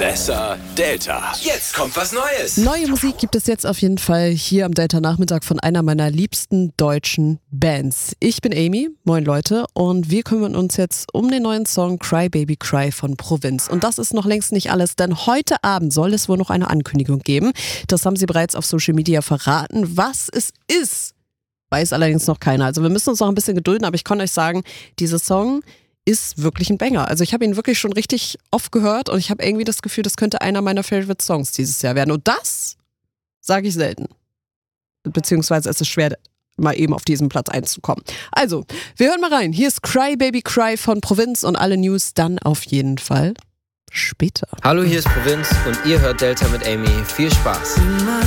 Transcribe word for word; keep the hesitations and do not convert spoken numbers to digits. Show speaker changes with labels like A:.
A: Fresser Delta. Jetzt kommt was Neues.
B: Neue Musik gibt es jetzt auf jeden Fall hier am Delta-Nachmittag von einer meiner liebsten deutschen Bands. Ich bin Amy, moin Leute, und wir kümmern uns jetzt um den neuen Song Cry Baby Cry von Provinz. Und das ist noch längst nicht alles, denn heute Abend soll es wohl noch eine Ankündigung geben. Das haben sie bereits auf Social Media verraten. Was es ist, weiß allerdings noch keiner. Also wir müssen uns noch ein bisschen gedulden, aber ich kann euch sagen, dieser Song ist wirklich ein Banger. Also ich habe ihn wirklich schon richtig oft gehört und ich habe irgendwie das Gefühl, das könnte einer meiner Favorite Songs dieses Jahr werden. Und das sage ich selten. Beziehungsweise es ist schwer, mal eben auf diesen Platz eins zu kommen. Also, wir hören mal rein. Hier ist Cry Baby Cry von Provinz und alle News dann auf jeden Fall später.
C: Hallo, hier ist Provinz und ihr hört Delta mit Amy. Viel Spaß.